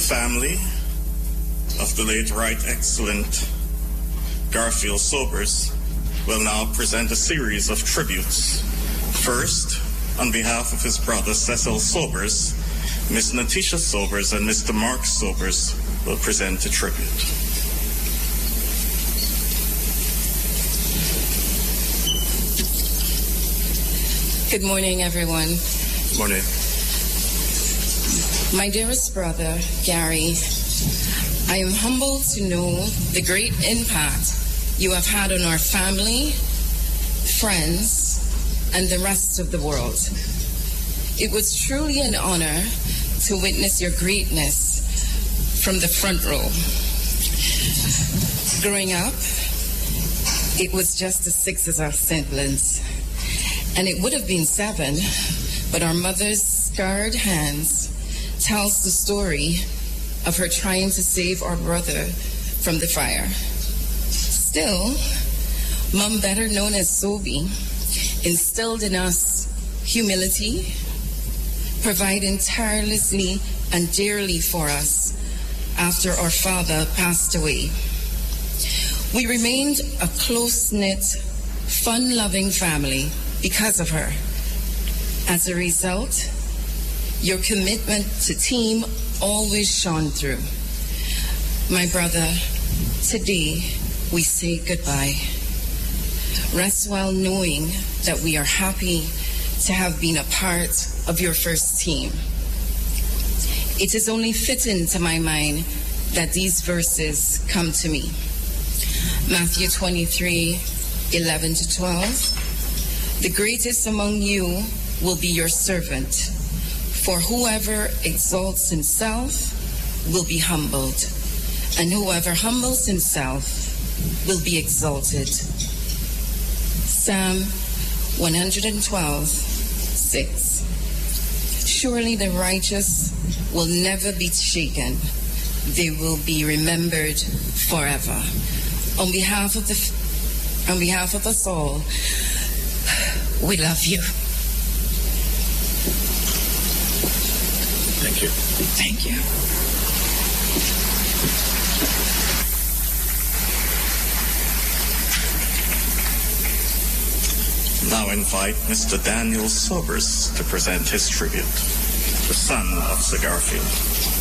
family of the late Right Excellent Garfield Sobers will now present a series of tributes. First, on behalf of his brother Cecil Sobers, Miss Natisha Sobers and Mr. Mark Sobers will present a tribute. Good morning, everyone. Good morning. My dearest brother, Gary, I am humbled to know the great impact you have had on our family, friends, and the rest of the world. It was truly an honor to witness your greatness from the front row. Growing up, it was just the six of us siblings, and it would have been seven, but our mother's scarred hands tells the story of her trying to save our brother from the fire. Still, Mom, better known as Sobi, instilled in us humility, providing tirelessly and dearly for us after our father passed away. We remained a close-knit, fun-loving family because of her. As a result, your commitment to team always shone through. My brother, today we say goodbye. Rest well knowing that we are happy to have been a part of your first team. It is only fitting to my mind that these verses come to me. Matthew 23:11 to 12. The greatest among you will be your servant. For whoever exalts himself will be humbled, and whoever humbles himself will be exalted. Psalm 112:6. Surely the righteous will never be shaken. They will be remembered forever. On behalf of us all, we love you. Thank you. Thank you. Now invite Mr. Daniel Sobers to present his tribute, the son of Sir Garfield.